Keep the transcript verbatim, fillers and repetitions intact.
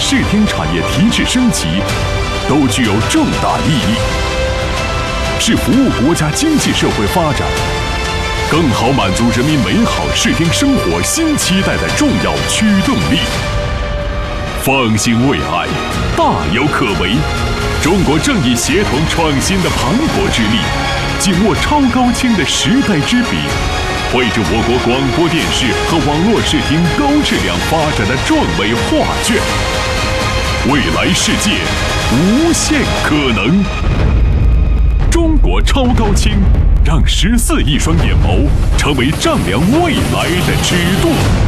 视听产业提质升级，都具有重大意义，是服务国家经济社会发展，更好满足人民美好视听生活新期待的重要驱动力。放心未来，大有可为。中国正以协同创新的磅礴之力，紧握超高清的时代之笔，绘制我国广播电视和网络视听高质量发展的壮美画卷。未来世界，无限可能。中国超高清，让十四亿双眼眸成为丈量未来的尺度。